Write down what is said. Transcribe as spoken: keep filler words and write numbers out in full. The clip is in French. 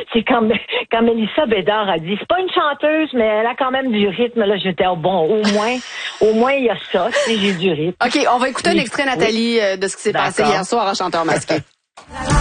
c'est quand, quand Mélissa Bédard a dit, c'est pas une chanteuse, mais elle a quand même du rythme. Là, j'étais, oh, bon, au moins, au moins, il y a ça, si j'ai du rythme. OK, on va écouter un extrait, Nathalie, de ce qui s'est passé hier soir à Chanteur masqué.